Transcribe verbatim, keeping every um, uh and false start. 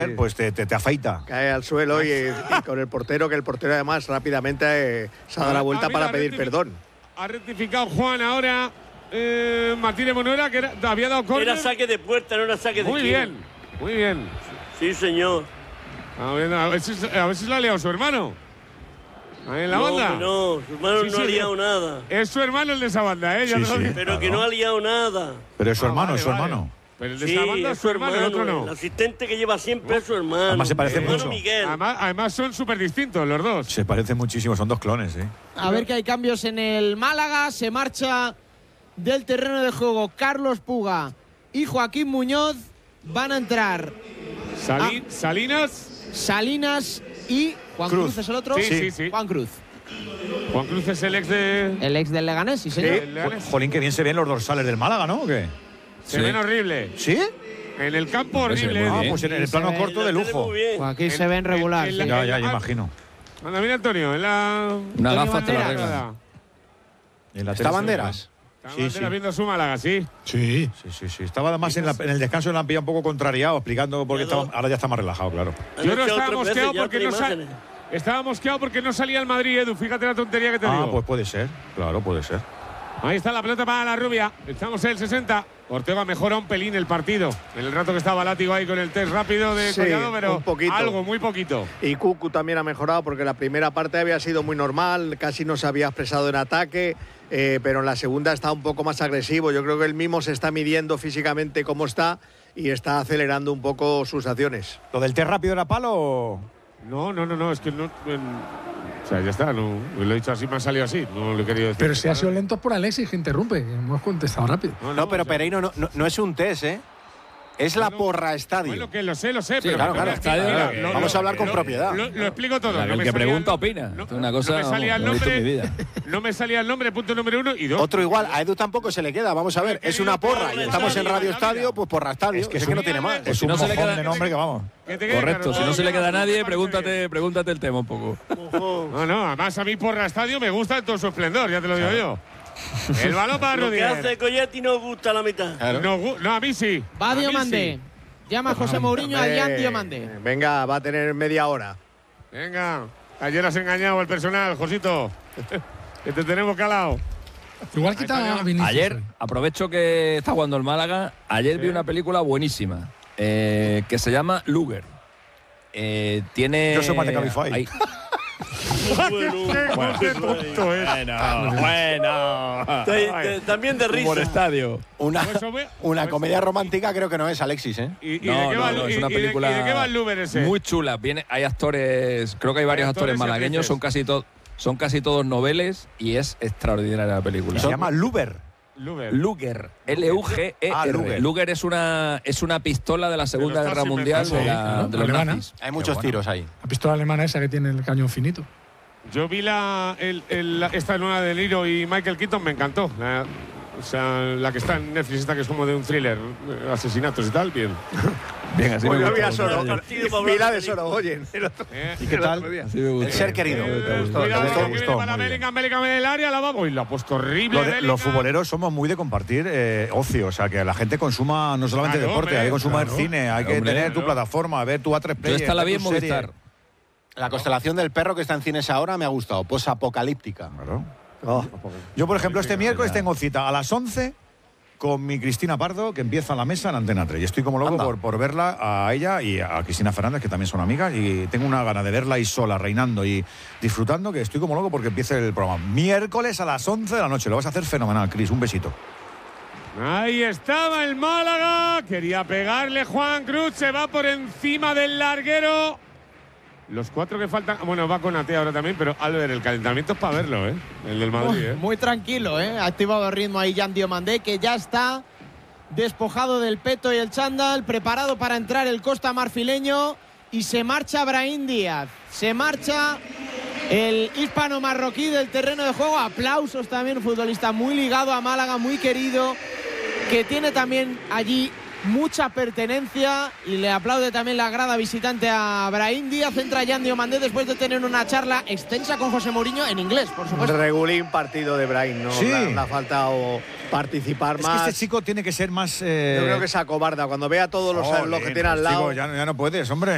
pues te, te, te afeita. Cae al suelo y, y con el portero, que el portero además rápidamente eh, se ha dado la vuelta Ah, mira, para pedir perdón. Ha rectificado Juan ahora. Eh, Martínez Monuera, que era, había dado córner. Era saque de puerta, no era saque de Muy esquina. bien, muy bien. Sí, señor. A ver, a ver si, a ver si la ha liado su hermano. Ahí en la no, banda. No, su hermano Sí, no sí, ha liado no. nada. Es su hermano el de esa banda, ¿eh? Ya Sí, te lo sí. digo. Pero Claro. que no ha liado nada. Pero es su Ah, hermano, vale, es su vale. hermano. Pero el de Sí, esa banda es su hermano, el otro no. El asistente que lleva siempre es su hermano. Además se parece el hermano mucho. Miguel. Además, además son súper distintos los dos. Se parecen muchísimo, son dos clones, ¿eh? A ver que hay cambios en el Málaga. Se marcha del terreno de juego Carlos Puga y Joaquín Muñoz. Van a entrar Sali- Ah. Salinas. Salinas y Juan Cruz, Cruz. ¿es el otro? Sí, sí, sí. Juan Cruz, Juan Cruz es el ex de. el ex del Leganés, sí señor. del Leganés. Jolín, que bien se ven los dorsales del Málaga, ¿no? ¿O qué? Se Sí. ven horrible. ¿Sí? En el campo Hombre, se ve horrible. muy Ah, bien. pues en el Sí, plano se ve. corto de En la tele lujo. muy bien. Aquí En- se ven en- regular. en sí. la- Ya, en ya, la- ya imagino. Anda, mira Antonio, en la. Una Antonio gafa te la Banderas. arregla. En la ¿Está tele- Banderas? Está Sí, Banderas sí. viendo su Málaga, sí. Sí. Sí, sí, sí. Estaba además en, la- en el descanso de la pilla un poco contrariado, explicando por qué Claro. estaba. Ahora ya está más relajado, claro. Han Yo no echado estaba tres mosqueado veces ya porque otra no sa- imágenes. Estaba mosqueado porque no salía el Madrid, Edu. Fíjate la tontería que te Ah, digo. pues puede ser. Claro, puede ser. Ahí está la pelota para la rubia. Estamos en el sesenta. Ortega mejora un pelín el partido. En el rato que estaba Látigo ahí con el test rápido de Sí, Collado, pero un poquito. algo, muy poquito. Y Cucu también ha mejorado porque la primera parte había sido muy normal, casi no se había expresado en ataque, eh, pero en la segunda está un poco más agresivo. Yo creo que él mismo se está midiendo físicamente cómo está y está acelerando un poco sus acciones. ¿Lo del té rápido era palo o...? No, no, no, no, es que no. en- o sea, ya está, no, lo he dicho así, me ha salido así. No lo he querido decir. Pero si ha sido lento por Alexis, que interrumpe. Hemos contestado rápido. No, No, pero o sea, Pereiro no, no, no es un test, ¿eh? Es la Bueno, porra estadio. Bueno, que lo sé, lo sé, Sí, pero claro, que no claro, me- estadio, mira, claro, que- lo- Vamos a hablar con lo- propiedad. Lo, lo explico todo. La que no el me que salía pregunta el- opina. No, Esto es una no cosa, me salía el vamos, lo he nombre. visto en mi vida. No me salía el nombre, punto número uno. Y dos. Otro igual, a Edu tampoco se le queda. Vamos a ver, es una porra y estamos en Radio Estadio, pues porra estadio. Es que Es es que un- no tiene más. Es si un no se le mojón queda- de nombre que vamos. Que te quede Correcto, claro, si no todo se le queda queda a claro, nadie, me parece pregúntate, bien. pregúntate el tema un poco. No, no, además a mí porra estadio me gusta en todo su esplendor, ya te lo digo yo. El balón para Lo que hace Rudiger. Colletti no gusta la mitad. No, gu- no, a mí sí. Va A mí Diomandé. sí. Llama a José Mourinho a Eh, Jan Diomandé. Venga, va a tener media hora. Venga, ayer has engañado al personal, Josito. Que te tenemos calado. Igual quita a Vinicius. Ayer, hoy. aprovecho que está jugando el Málaga, ayer vi una película buenísima eh, que se llama Luger. Eh, tiene... Yo soy más de Cabify. Ahí- Bueno, Qué tonto es. Bueno, bueno. Te- te- También de Humor risa. estadio. Una, Pues eso ve- una pues- comedia romántica creo que no es, Alexis, ¿eh? ¿Y, y No, de qué no, va, no, y- es una y de- película ¿Y de qué va el Luber ese? muy chula. Viene, hay actores, creo que hay varios Hay actores, actores y malagueños, actrices. son casi todos, son casi todos noveles y es extraordinaria la película. Se llama Luber. Luber. Luger, L U G E R. Ah, Luger. Luger es una, es una pistola de la Segunda De los Guerra nazis, Mundial me de, la- parece, de ¿no? los Alemana. nazis. Hay muchos bueno. tiros ahí. La pistola alemana esa que tiene el cañón finito. Yo vi la, el, el- la- esta nueva de Niro y Michael Keaton, me encantó. La, o sea, la que está en Netflix, esta que es como de un thriller, eh, asesinatos y tal, bien. Bien, así Pues me yo vi a gusta. Soro, Partido para vi la hablar de de Sorogoyen. el otro- Eh, ¿Y qué el tal? otro día. Así me gusta. El ser querido. eh, te gustó, cuidado, te gustó, que viene gustó, para muy bien. Bellingham, Bellingham en el área, la va. Uy, la ha puesto horrible. Lo de- Bellingham. los futboleros somos muy de compartir eh, ocio, o sea, que la gente consuma no solamente Claro, deporte, hombre, hay que consumir claro. cine, hay que Hombre, tener tu claro. plataforma, ver tu A tres Play. Yo esta la vi ver en tu serie. Movistar. La constelación del perro que está en cines ahora me ha gustado. Posapocalíptica. Claro. Oh. Yo, por ejemplo, este miércoles tengo cita a las once con mi Cristina Pardo, que empieza la mesa en Antena tres. Y estoy como loco Anda. por, por verla a ella y a Cristina Fernández, que también son amigas. Y tengo una gana de verla ahí sola, reinando y disfrutando, que estoy como loco porque empiece el programa. Miércoles a las once de la noche. Lo vas a hacer fenomenal, Cris. Un besito. Ahí estaba el Málaga. Quería pegarle Juan Cruz. Se va por encima del larguero. Los cuatro que faltan. Bueno, va con Ate ahora también, pero Albert, el calentamiento es para verlo, ¿eh? El del Madrid, ¿eh? Muy tranquilo, ¿eh? Ha activado el ritmo ahí Jan Diomandé, que ya está despojado del peto y el chándal, preparado para entrar el Costa Marfileño, y se marcha Brahim Díaz. Se marcha el hispano-marroquí del terreno de juego. Aplausos también, un futbolista muy ligado a Málaga, muy querido, que tiene también allí mucha pertenencia, y le aplaude también la grada visitante a Brahim Díaz. Entra Jan Diomandé después de tener una charla extensa con José Mourinho en inglés, por supuesto. Regulín partido de Brahim, ¿no? Sí. Le ha faltado participar Es más. que este chico tiene que ser más. eh, Yo creo que se acobarda. Cuando vea todos los, Joder, los que tiene al pues, lado. chico, ya, ya no puedes, hombre.